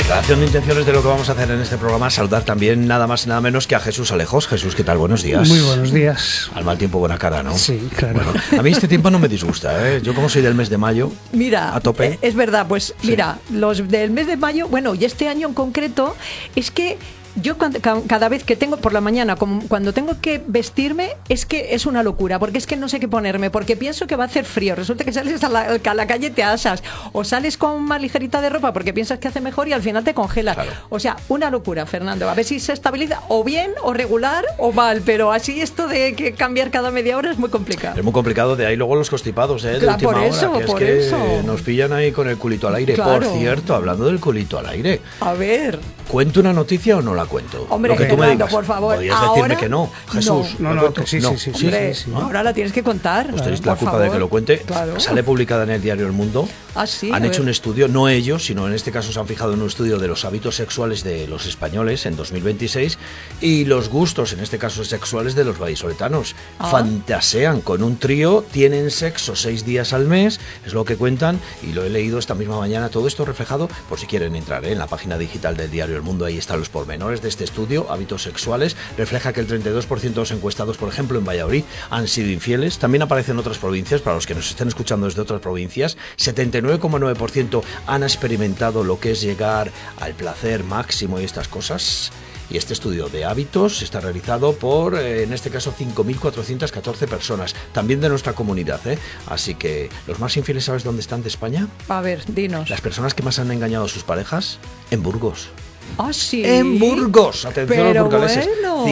declaración de intenciones de lo que vamos a hacer en este programa, saludar también nada más y nada menos que a Jesús Alejos. Jesús, ¿qué tal? Buenos días. Muy buenos días. Al mal tiempo, buena cara, ¿no? Sí, claro. Bueno, a mí este tiempo no me disgusta, ¿eh? Yo como soy del mes de mayo, mira, a tope. Es verdad, pues Sí. mira, los del mes de mayo, bueno, y este año en concreto, es que yo cada vez que tengo por la mañana, cuando tengo que vestirme, es que es una locura, porque es que no sé qué ponerme, porque pienso que va a hacer frío, resulta que sales a la calle y te asas, o sales con más ligerita de ropa porque piensas que hace mejor y al final te congelas. Claro. O sea, una locura, Fernando, a ver si se estabiliza o bien, o regular, o mal, pero así esto de que cambiar cada media hora es muy complicado. Es muy complicado, de ahí luego los constipados, ¿eh? De Claro, última por eso, hora, que por es que eso. nos pillan ahí con el culito al aire. Claro. Por cierto, hablando del culito al aire, A ver, ¿cuento una noticia o no la cuento? Hombre, Lo que tú me Fernando, digas. por favor. Podrías Ahora, decirme que no, Jesús. No, ¿la no, cuento? que sí, sí. hombre, sí. ahora la tienes que contar. Pues tenéis la por culpa favor. de que lo cuente. Claro. Sale publicada en el diario El Mundo. Ah, sí, Han a hecho ver. un estudio, no ellos, sino en este caso se han fijado en un estudio de los hábitos sexuales de los españoles en 2026 y los gustos, en este caso sexuales, de los vallisoletanos. Ah. Fantasean con un trío, tienen sexo 6 días al mes, es lo que cuentan, y lo he leído esta misma mañana. Todo esto reflejado, por si quieren entrar en la página digital del diario El Mundo, ahí están los pormenores de este estudio, hábitos sexuales. Refleja que el 32% de los encuestados, por ejemplo, en Valladolid, han sido infieles. También aparecen otras provincias, para los que nos estén escuchando desde otras provincias. 79,9% han experimentado lo que es llegar al placer máximo y estas cosas. Y este estudio de hábitos está realizado por, en este caso, 5.414 personas, también de nuestra comunidad, ¿eh? Así que, ¿los más infieles sabes dónde están de España? A ver, dinos. Las personas que más han engañado a sus parejas, en Burgos. Ah, sí. En Burgos, atención a los Pero burgaleses, bueno.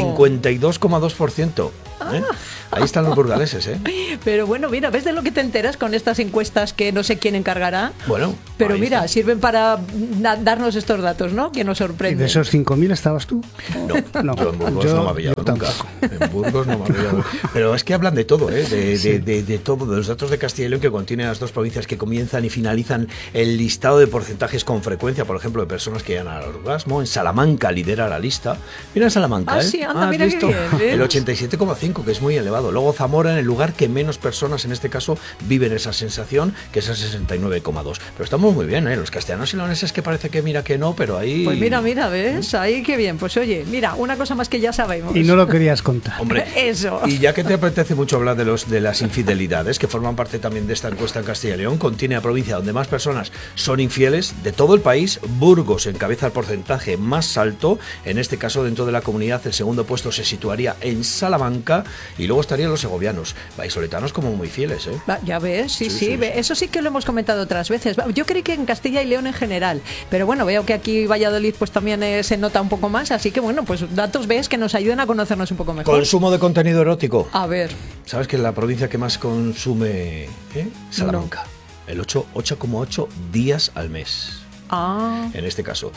52,2%. ¿eh? Ahí están los burgaleses, ¿eh? Pero bueno, mira, ¿ves de lo que te enteras con estas encuestas que no sé quién encargará? Bueno, Pero ahí mira, está. sirven para darnos estos datos, ¿no? Que nos ¿Y sorprenden. de esos 5.000 estabas tú? No, yo en Burgos no me había yo pillado nunca. tampoco. En Burgos no me había pillado. Pero es que hablan de todo, ¿eh? De todo, de los datos de Castilla y León, que contienen las dos provincias que comienzan y finalizan el listado de porcentajes con frecuencia, por ejemplo, de personas que llegan al orgasmo. En Salamanca lidera la lista. Mira en Salamanca, Ah, ¿eh? sí, anda, ¿Has mira qué visto? bien, ¿ves? El 87,5, que es muy elevado. Luego Zamora, en el lugar que menos personas, en este caso, viven esa sensación, que es el 69,2. Pero estamos muy bien, ¿eh? Los castellanos y leoneses, que parece que mira que no, pero ahí... Pues mira, ¿ves? Ahí qué bien. Pues oye, mira, una cosa más que ya sabemos. Y no lo querías contar. Hombre, Eso. Y ya que te apetece mucho hablar de las infidelidades, que forman parte también de esta encuesta en Castilla y León, contiene a provincia donde más personas son infieles de todo el país. Burgos encabeza el porcentaje más alto. En este caso, dentro de la comunidad, el segundo puesto se situaría en Salamanca y luego estarían los segovianos. Vallisoletanos como muy fieles, ¿eh? Ya ves, sí, Sí, sí, ve, sí. eso sí que lo hemos comentado otras veces. Yo creí que en Castilla y León en general, pero bueno, veo que aquí Valladolid pues también se nota un poco más, así que bueno, pues datos ves que nos ayudan a conocernos un poco mejor. Consumo de contenido erótico. A ver, ¿Sabes que la provincia que más consume, Salamanca? El 8,8 días al mes. En este caso,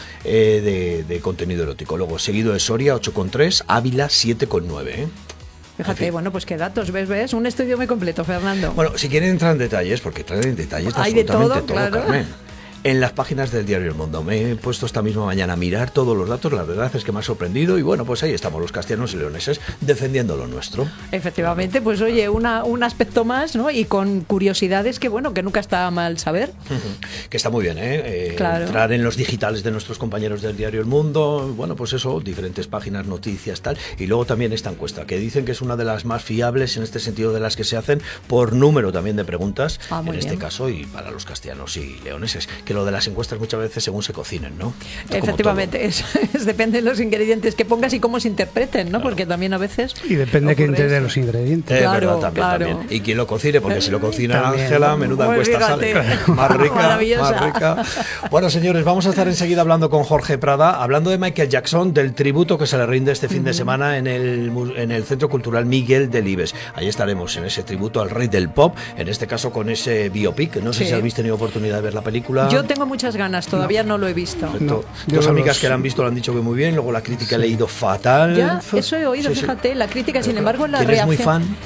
de contenido erótico. Luego, seguido de Soria, 8,3, Ávila, 7,9. fíjate, En fin. bueno, pues qué datos, ves, un estudio muy completo, Fernando. Bueno, si quieren entrar en detalles, porque traen en detalles Hay de absolutamente todo, claro. Carmen. En las páginas del diario El Mundo me he puesto esta misma mañana a mirar todos los datos. La verdad es que me ha sorprendido y bueno, pues ahí estamos los castellanos y leoneses defendiendo lo nuestro. Efectivamente, pues oye, un aspecto más, ¿no? Y con curiosidades que bueno, que nunca está mal saber. Que está muy bien, ¿eh? Claro. Entrar en los digitales de nuestros compañeros del diario El Mundo, bueno, pues eso, diferentes páginas, noticias, tal. Y luego también esta encuesta, que dicen que es una de las más fiables en este sentido de las que se hacen por número también de preguntas, Ah, muy en este bien. caso, y para los castellanos y leoneses. Que lo de las encuestas muchas veces según se cocinen, ¿no? Como Efectivamente, eso depende de los ingredientes que pongas y cómo se interpreten, ¿no? Porque también a veces... Y depende que ocurre entre de eso. los ingredientes. Claro, verdad, claro. también. Y quién lo cocine, porque si lo cocina También. Ángela, menuda Pues encuesta fíjate. sale. Más rica, Maravillosa. más rica. Bueno, señores, vamos a estar enseguida hablando con Jorge Prada, hablando de Michael Jackson, del tributo que se le rinde este fin de semana en el Centro Cultural Miguel Delibes. Ahí estaremos en ese tributo al rey del pop, en este caso con ese biopic. No sé Sí. si habéis tenido oportunidad de ver la película. Yo tengo muchas ganas, todavía no lo he visto. Perfecto. yo Dos no amigas los- que la han visto lo han dicho que muy bien, luego la crítica he leído fatal. Ya, eso he oído, Sí, sí. fíjate, la crítica, sin embargo, la ¿Quién es muy reacción... fan?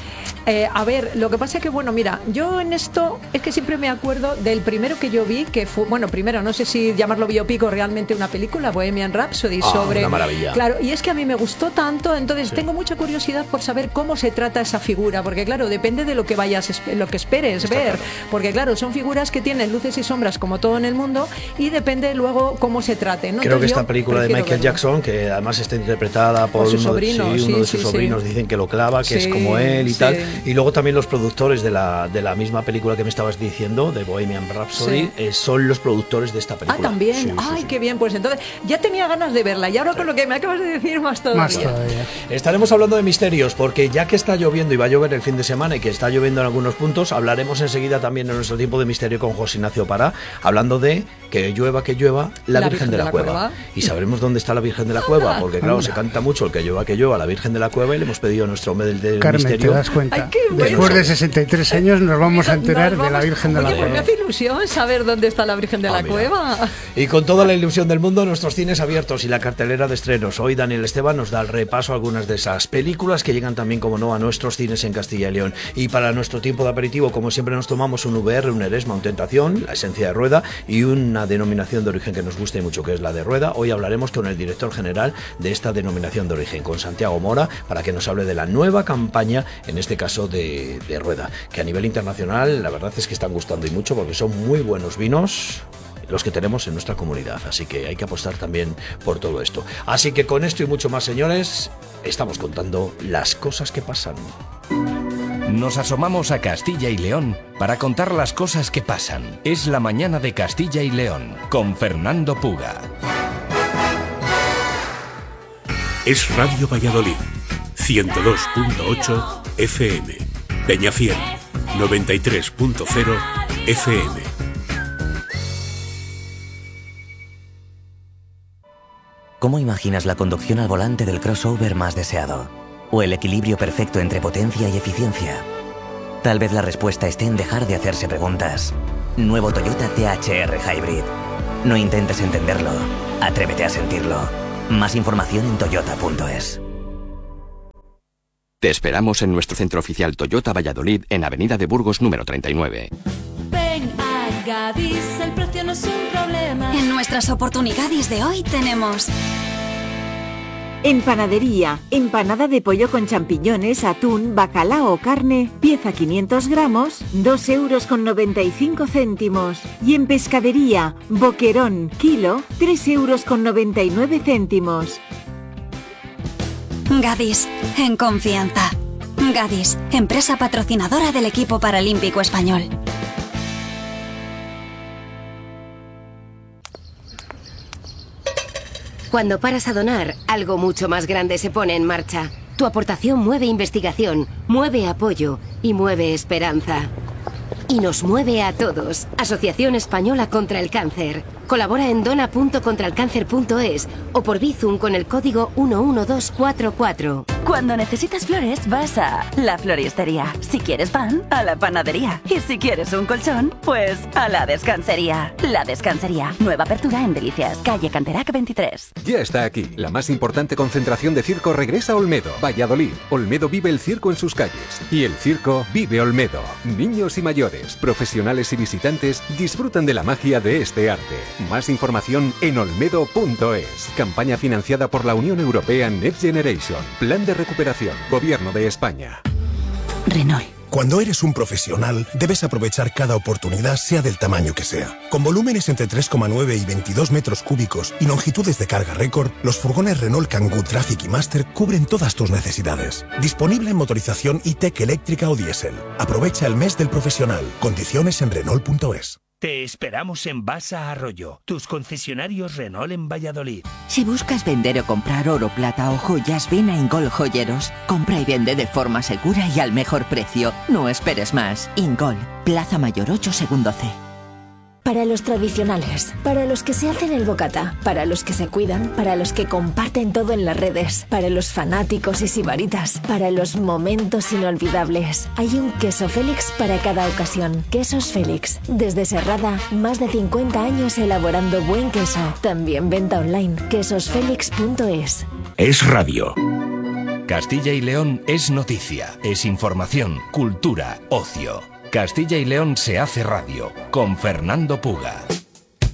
A ver, lo que pasa es que, bueno, mira, yo en esto es que siempre me acuerdo del primero que yo vi, que fue, bueno, primero, no sé si llamarlo biopic o realmente una película, Bohemian Rhapsody, sobre... Una maravilla. Claro, y es que a mí me gustó tanto, entonces tengo mucha curiosidad por saber cómo se trata esa figura, porque claro, depende de lo que lo que esperes ver, claro. Porque claro, son figuras que tienen luces y sombras como todo en el mundo y depende luego cómo se trate, ¿no? Creo Entonces, que esta película de Michael Jackson, que además está interpretada por su sobrino, uno de sus sobrinos, dicen que lo clava, que es como él y tal. Y luego también los productores de la misma película que me estabas diciendo, de Bohemian Rhapsody, son los productores de esta película. Ah, también. Qué bien, pues entonces ya tenía ganas de verla y ahora con lo que me acabas de decir más todavía. Estaremos hablando de misterios porque ya que está lloviendo y va a llover el fin de semana y que está lloviendo en algunos puntos, hablaremos enseguida también en nuestro tiempo de misterio con José Ignacio Pará, hablando de que llueva, la Virgen de la Cueva. Y sabremos dónde está la Virgen de la Cueva, porque claro, se canta mucho el que llueva, la Virgen de la Cueva, y le hemos pedido a nuestro hombre del Carmen, misterio. ¿te das cuenta? Después de 63 años nos vamos a enterar de la Virgen de la Cueva. Me hace ilusión saber dónde está la Virgen de la Cueva. Y con toda la ilusión del mundo, nuestros cines abiertos y la cartelera de estrenos. Hoy Daniel Esteban nos da el repaso a algunas de esas películas que llegan también, como no, a nuestros cines en Castilla y León. Y para nuestro tiempo de aperitivo, como siempre, nos tomamos un VR, un Eresma, un Tentación, la esencia de Rueda y una denominación de origen que nos guste mucho, que es la de Rueda. Hoy hablaremos con el director general de esta denominación de origen, con Santiago Mora, para que nos hable de la nueva campaña, en este caso de Rueda, que a nivel internacional la verdad es que están gustando y mucho, porque son muy buenos vinos los que tenemos en nuestra comunidad, así que hay que apostar también por todo esto. Así que con esto y mucho más, señores, estamos contando las cosas que pasan. Nos asomamos a Castilla y León para contar las cosas que pasan. Es la mañana de Castilla y León con Fernando Puga. Es Radio Valladolid, 102.8 FM, Peñafiel, 93.0 FM. ¿Cómo imaginas la conducción al volante del crossover más deseado? ¿O el equilibrio perfecto entre potencia y eficiencia? Tal vez la respuesta esté en dejar de hacerse preguntas. Nuevo Toyota THR Hybrid. No intentes entenderlo, atrévete a sentirlo. Más información en toyota.es. Te esperamos en nuestro centro oficial Toyota Valladolid, en Avenida de Burgos número 39. Ven a Gadis, el precio no es un problema. En nuestras oportunidades de hoy tenemos... En panadería, empanada de pollo con champiñones, atún, bacalao o carne, pieza 500 gramos, 2,95 €. Y en pescadería, boquerón, kilo, 3,99 €. Gadis, en confianza. Gadis, empresa patrocinadora del equipo paralímpico español. Cuando paras a donar, algo mucho más grande se pone en marcha. Tu aportación mueve investigación, mueve apoyo y mueve esperanza. Y nos mueve a todos. Asociación Española contra el Cáncer. Colabora en dona.contralcáncer.es o por Bizum con el código 11244. Cuando necesitas flores, vas a la floristería. Si quieres pan, a la panadería. Y si quieres un colchón, pues a la descansería. La Descansería. Nueva apertura en Delicias, calle Canterac 23. Ya está aquí. La más importante concentración de circo regresa a Olmedo, Valladolid. Olmedo vive el circo en sus calles. Y el circo vive Olmedo. Niños y mayores, profesionales y visitantes disfrutan de la magia de este arte. Más información en olmedo.es. Campaña financiada por la Unión Europea Next Generation. Plan de recuperación. Gobierno de España. Renault. Cuando eres un profesional, debes aprovechar cada oportunidad, sea del tamaño que sea. Con volúmenes entre 3,9 y 22 metros cúbicos y longitudes de carga récord, los furgones Renault Kangoo Traffic y Master cubren todas tus necesidades. Disponible en motorización e-tech eléctrica o diésel. Aprovecha el mes del profesional. Condiciones en Renault.es. Te esperamos en Basa Arroyo, tus concesionarios Renault en Valladolid. Si buscas vender o comprar oro, plata o joyas, ven a Ingol Joyeros. Compra y vende de forma segura y al mejor precio. No esperes más. Ingol, Plaza Mayor 8, segundo C. Para los tradicionales, para los que se hacen el bocata, para los que se cuidan, para los que comparten todo en las redes, para los fanáticos y sibaritas, para los momentos inolvidables. Hay un queso Félix para cada ocasión. Quesos Félix. Desde Serrada, más de 50 años elaborando buen queso. También venta online. quesosfelix.es. Es Radio. Castilla y León es noticia, es información, cultura, ocio. Castilla y León se hace radio con Fernando Puga.